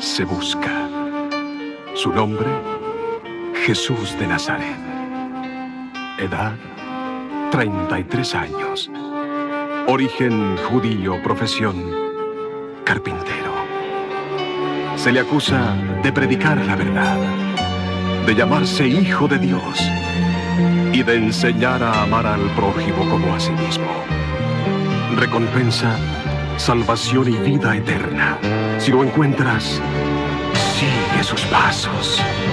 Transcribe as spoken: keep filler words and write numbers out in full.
se busca. Su nombre, Jesús de Nazaret. Edad, treinta y tres años. Origen judío, profesión, carpintero. Se le acusa de predicar la verdad, de llamarse hijo de Dios y de enseñar a amar al prójimo como a sí mismo. Recompensa, salvación y vida eterna. Si lo encuentras, sigue sus pasos.